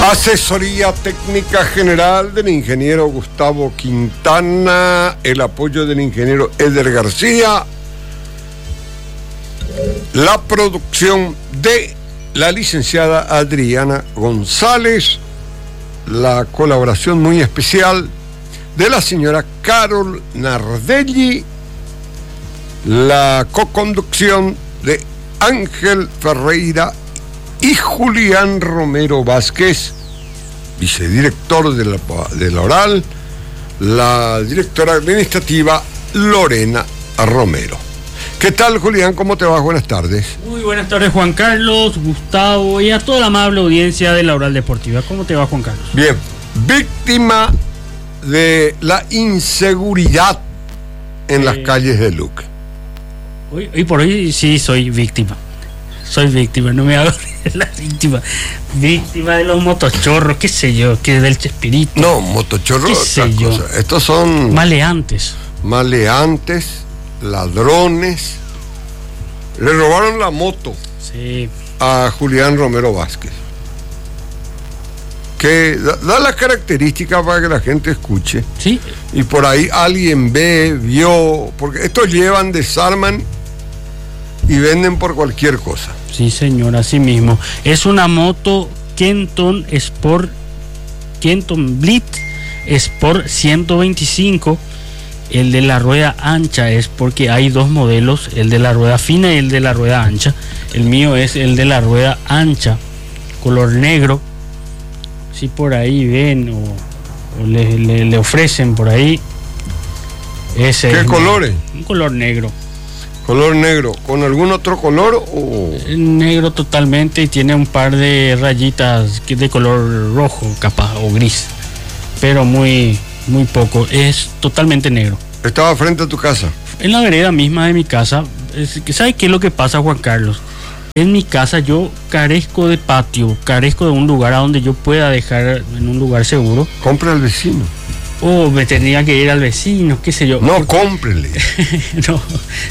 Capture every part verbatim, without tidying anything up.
Asesoría técnica general del ingeniero Gustavo Quintana, el apoyo del ingeniero Eder García, la producción de la licenciada Adriana González, la colaboración muy especial de la señora Carol Nardelli, la coconducción de Ángel Ferreira y Julián Romero Vázquez, vicedirector de la, de la Oral, la directora administrativa Lorena Romero. ¿Qué tal, Julián? ¿Cómo te va? Buenas tardes. Muy buenas tardes, Juan Carlos, Gustavo y a toda la amable audiencia de la Oral Deportiva. ¿Cómo te va, Juan Carlos? Bien. Víctima de la inseguridad en eh, las calles de Luque. Hoy, hoy por hoy sí soy víctima. Soy víctima, no me hago la víctima. Víctima de los motochorros, qué sé yo, que del Chespirito. No, motochorros, qué sé yo. Cosa. Estos son maleantes. Maleantes, ladrones. Le robaron la moto sí. a Julián Romero Vázquez. Que da, da las características para que la gente escuche. Sí. Y por ahí alguien ve, vio, porque estos llevan, desarman y venden por cualquier cosa. Sí, señor, así mismo. Es una moto Kenton Sport, Kenton Blitz Sport ciento veinticinco. El de la rueda ancha es porque hay dos modelos, el de la rueda fina y el de la rueda ancha. El mío es el de la rueda ancha, color negro. Si por ahí ven o, o le, le, le ofrecen por ahí. Ese ¿Qué es colores? Un color negro. ¿Color negro? ¿Con algún otro color? O... Negro totalmente y tiene un par de rayitas de color rojo, capaz, o gris. Pero muy, muy poco. Es totalmente negro. ¿Estaba frente a tu casa? En la vereda misma de mi casa. ¿Sabes qué es lo que pasa, Juan Carlos? En mi casa yo carezco de patio, carezco de un lugar a donde yo pueda dejar en un lugar seguro. Compre al vecino. O oh, me tendría que ir al vecino, qué sé yo. No, cómprele. no.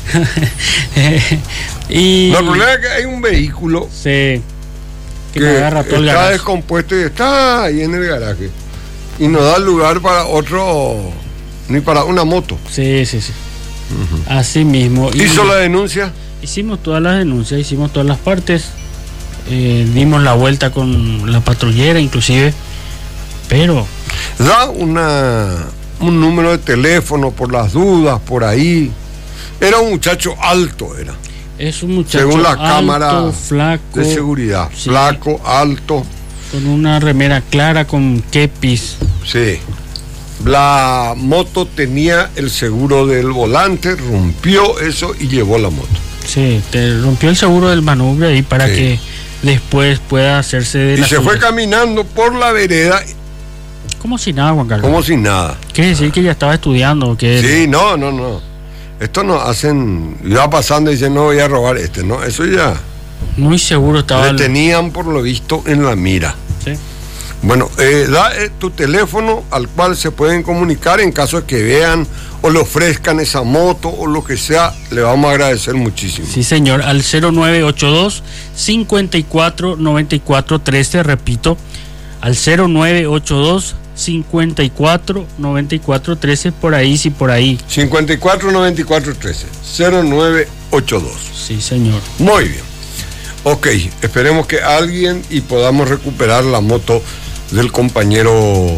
y... No, el problema es que hay un vehículo sí, que, que me agarra todo el está garaje. descompuesto y está ahí en el garaje. Y no da lugar para otro, ni para una moto. Sí, sí, sí. Uh-huh. Así mismo. ¿Hizo y... la denuncia? Hicimos todas las denuncias, hicimos todas las partes. Eh, dimos la vuelta con la patrullera, inclusive. Pero... Da una un número de teléfono por las dudas, por ahí. Era un muchacho alto, era. Es un muchacho según la alto, cámara flaco, de seguridad. Sí, flaco, alto. Con una remera clara, con kepis. Sí. La moto tenía el seguro del volante, rompió eso y llevó la moto. Sí, te rompió el seguro del manubrio ahí para sí. que después pueda hacerse de y la se fue caminando por la vereda. Como si nada, Juan Carlos. Como si nada. ¿Quiere decir que ya estaba estudiando? ¿Qué? Sí, no, no, no. Esto no hacen, ya pasando y dicen, no voy a robar este, ¿no? Eso ya. Muy seguro estaba. Le tenían por lo visto en la mira. Sí. Bueno, eh, da eh, tu teléfono al cual se pueden comunicar en caso de que vean o le ofrezcan esa moto o lo que sea, le vamos a agradecer muchísimo. Sí, señor, al cero nueve ocho dos, cinco cuatro, nueve cuatro uno tres, repito, al cero nueve ocho dos, cinco cuatro, nueve cuatro uno tres, por ahí, sí, por ahí. cinco cuatro, nueve cuatro uno tres, cero nueve ocho dos. Sí, señor. Muy bien. Ok, esperemos que alguien y podamos recuperar la moto del compañero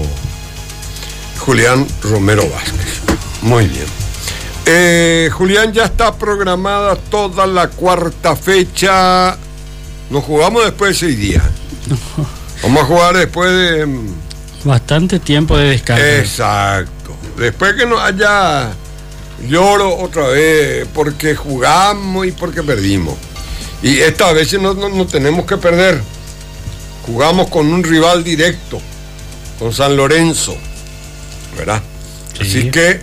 Julián Romero Vázquez. Muy bien. Eh, Julián, ya está programada toda la cuarta fecha. Nos jugamos después de seis días. Vamos a jugar después de... Bastante tiempo de descanso. Exacto. Después que no haya lloro otra vez porque jugamos y porque perdimos. Y esta vez no, no, no tenemos que perder. Jugamos con un rival directo, con San Lorenzo, ¿verdad? Sí. Así que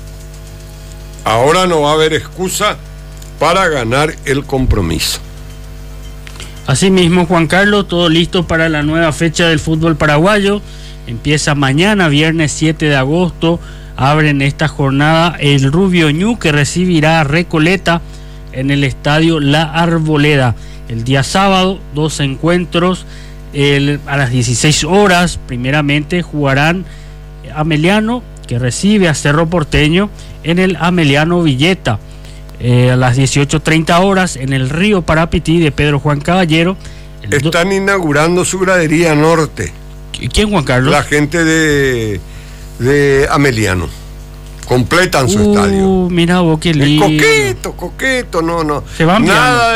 ahora no va a haber excusa para ganar el compromiso. Asimismo, Juan Carlos, todo listo para la nueva fecha del fútbol paraguayo. Empieza mañana, viernes siete de agosto. Abren esta jornada el Rubio Ñu, que recibirá a Recoleta en el estadio La Arboleda. El día sábado, dos encuentros El, a las dieciséis horas, primeramente, jugarán Ameliano, que recibe a Cerro Porteño en el Ameliano Villeta. Eh, a las dieciocho treinta horas, en el Río Parapití de Pedro Juan Caballero. Están do... inaugurando su gradería norte. ¿Quién, Juan Carlos? La gente de, de Ameliano. Completan su uh, estadio. Mira vos, qué lindo. Coqueto, coqueto, no, no. Se va nada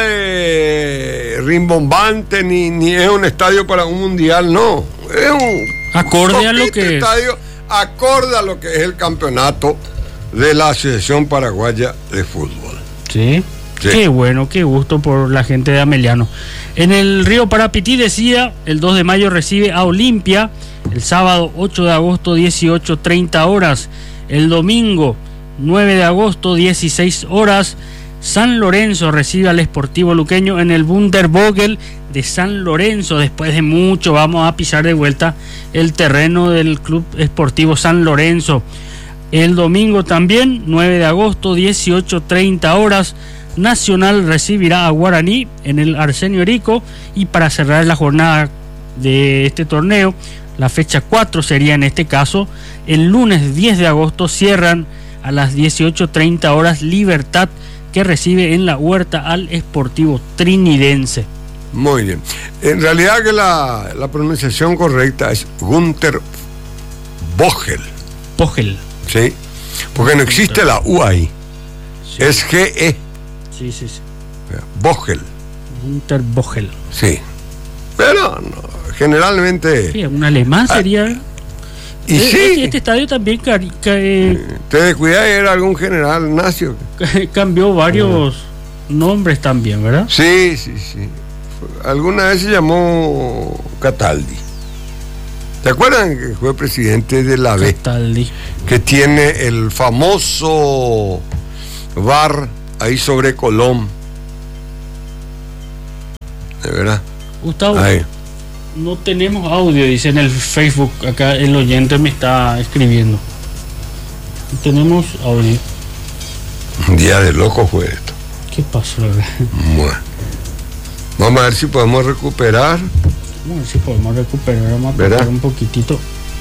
de rimbombante, ni, ni es un estadio para un mundial, no. Es un acorde a lo que estadio, es. Acorde a lo que es el campeonato de la Asociación Paraguaya de Fútbol. Sí. Sí. Qué bueno, qué gusto por la gente de Ameliano. En el Río Parapití, decía, el dos de mayo recibe a Olimpia. El sábado ocho de agosto, dieciocho treinta horas. El domingo nueve de agosto, dieciséis horas. San Lorenzo recibe al Sportivo Luqueño en el Wundervogel de San Lorenzo. Después de mucho vamos a pisar de vuelta el terreno del Club Esportivo San Lorenzo. El domingo también, nueve de agosto, dieciocho treinta horas. Nacional recibirá a Guaraní en el Arsenio Erico. Y para cerrar la jornada de este torneo, la fecha cuatro sería en este caso, el lunes diez de agosto, cierran a las dieciocho treinta horas Libertad, que recibe en la Huerta al Sportivo Trinidense. Muy bien. En realidad que la, la pronunciación correcta es Gunter Vogel. Vogel. Sí, porque no existe la U ahí. Sí. Es G E. Sí, sí, sí. Vogel. Gunter Vogel. Sí. Pero no, generalmente... Sí, un alemán sería... Ah, y este, sí. Este estadio también... Ca, ca, eh, te descuidas, era algún general nacio. Cambió varios uh. nombres también, ¿verdad? Sí, sí, sí. Alguna vez se llamó Cataldi. ¿Te acuerdan que fue presidente de la B? Cataldi. Que tiene el famoso bar ahí sobre Colón. ¿De verdad? Gustavo, ahí. No tenemos audio, dice en el Facebook. Acá el oyente me está escribiendo. No tenemos audio. Un día de loco fue esto. ¿Qué pasó? Bueno. Vamos a ver si podemos recuperar. Vamos a ver si podemos recuperar. Vamos a tocar un poquitito.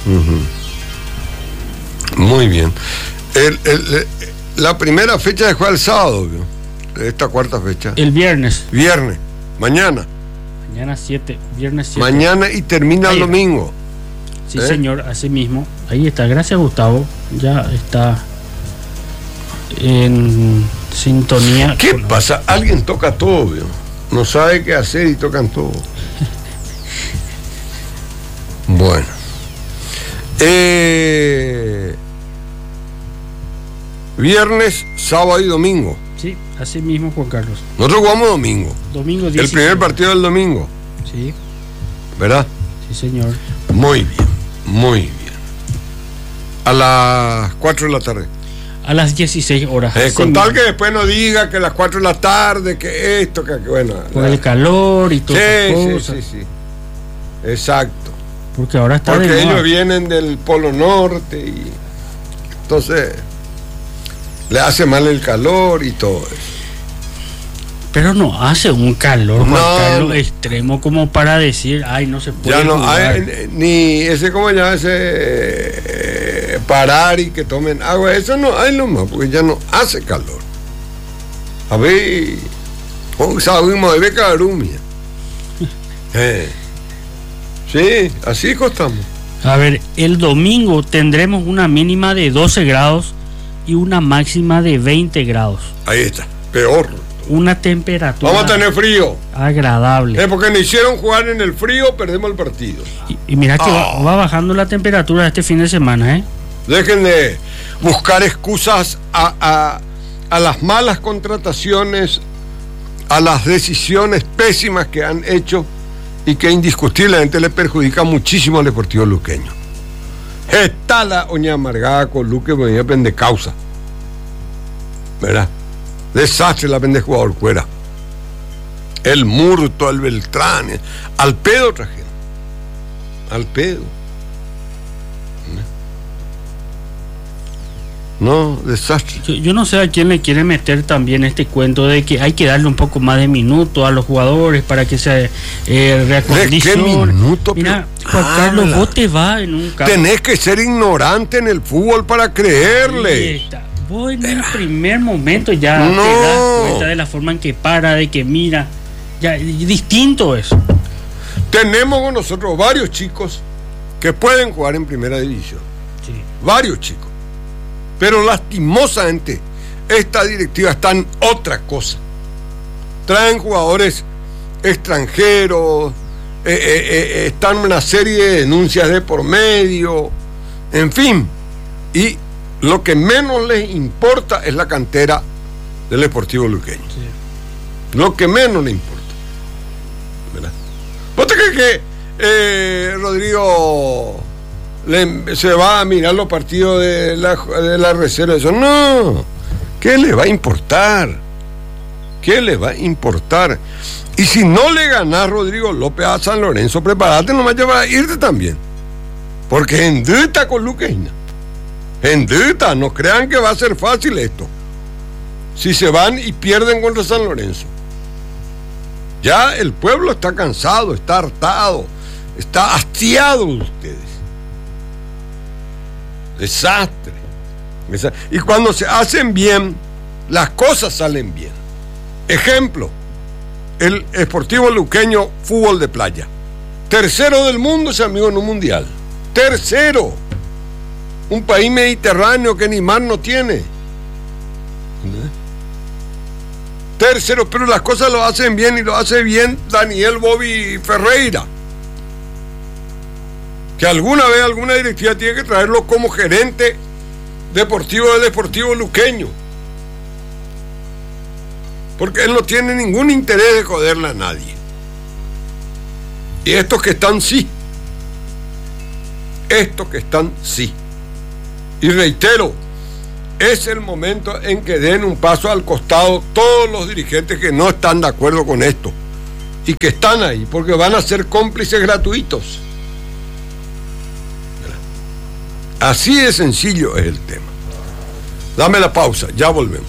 Uh-huh. Muy bien. El, el, el, la primera fecha de jugar el sábado, ¿no? Esta cuarta fecha. El viernes. Viernes. Mañana. Mañana siete. Viernes siete. Mañana y termina Ahí. el domingo. Sí, ¿Eh? señor. Así mismo. Ahí está. Gracias, Gustavo. Ya está en sintonía. ¿Qué con... pasa? Alguien toca todo, ¿no? No sabe qué hacer y tocan todo. Bueno. Eh, viernes, sábado y domingo. Sí, así mismo, Juan Carlos. Nosotros jugamos domingo. Domingo dieciséis. El primer partido del domingo. Sí. ¿Verdad? Sí, señor. Muy bien, muy bien. A las cuatro de la tarde. A las dieciséis horas. Eh, con tal que después no diga que a las cuatro de la tarde, que esto, que bueno. Por la... el calor y todo. Sí, sí, sí, sí. Exacto. Porque ahora está Porque de ellos moda. vienen del Polo Norte y entonces le hace mal el calor y todo eso. Pero no hace un calor, Juan no, Carlos, no. extremo como para decir, ay, no se puede. Ya no jugar. hay ni ese, como ya ese eh, parar y que tomen agua, eso no hay nomás, porque ya no hace calor. A ver, sabemos de becarumia. eh. Sí, así costamos. A ver, el domingo tendremos una mínima de doce grados y una máxima de veinte grados. Ahí está, peor. Una temperatura Vamos a tener frío. Agradable. Es porque nos hicieron jugar en el frío, perdemos el partido. Y, y mira que oh. va, va bajando la temperatura este fin de semana, ¿eh? Dejen de buscar excusas a, a, a las malas contrataciones, a las decisiones pésimas que han hecho y que indiscutiblemente le perjudica muchísimo al Deportivo Luqueño. Está la oña amargada con Luque, venía pende causa. ¿Verdad? Desastre la pende jugador fuera. El Murto, el Beltrán, al pedo trajeron. Al pedo. No, desastre. Yo, yo no sé a quién le quiere meter también este cuento de que hay que darle un poco más de minutos a los jugadores para que se eh, reacondicione. ¿Qué minuto? Mira, Juan ah, Carlos, la... vos te vas en un campo. Tenés que ser ignorante en el fútbol para creerle. Vos en el primer momento ya no. te das cuenta de la forma en que para, de que mira. Ya, distinto eso. Tenemos con nosotros varios chicos que pueden jugar en primera división. Sí. Varios chicos. Pero lastimosamente, esta directiva está en otra cosa. Traen jugadores extranjeros, eh, eh, eh, están una serie de denuncias de por medio, en fin. Y lo que menos les importa es la cantera del Deportivo Luqueño. Sí. Lo que menos les importa. ¿Verdad? ¿Vos te crees que eh, Rodrigo... Le, se va a mirar los partidos de la, de la reserva? Eso no, ¿qué le va a importar? ¿Qué le va a importar? Y si no le ganás, Rodrigo López, a San Lorenzo, prepárate nomás ya para irte también, porque endita con Luqueña, endita, no crean que va a ser fácil esto si se van y pierden contra San Lorenzo. Ya el pueblo está cansado, está hartado, está hastiado de ustedes. Desastre. Y cuando se hacen bien, las cosas salen bien. Ejemplo, el Sportivo Luqueño fútbol de playa. Tercero del mundo, ese amigo, en un mundial. Tercero. Un país mediterráneo que ni mar no tiene. Tercero, pero las cosas lo hacen bien y lo hace bien Daniel Bobby Ferreira. Que alguna vez alguna directiva tiene que traerlo como gerente deportivo del Deportivo Luqueño, porque él no tiene ningún interés de joderle a nadie. Y estos que están sí, estos que están sí. Y reitero, es el momento en que den un paso al costado todos los dirigentes que no están de acuerdo con esto y que están ahí, porque van a ser cómplices gratuitos. Así de sencillo es el tema. Dame la pausa, ya volvemos.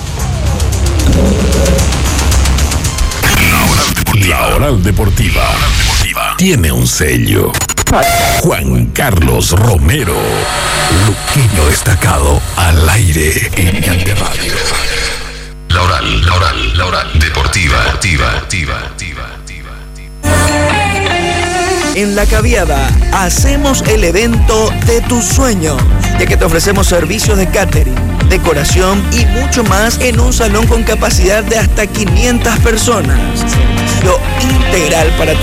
La Oral Deportiva, la Oral Deportiva tiene un sello. Juan Carlos Romero, luqueño destacado al aire en Cante Radio. La Oral, la Oral, la Oral Deportiva, Deportiva, Deportiva, Deportiva. En La Caviada hacemos el evento de tus sueños, ya que te ofrecemos servicios de catering, decoración y mucho más en un salón con capacidad de hasta quinientas personas. Servicio integral para tu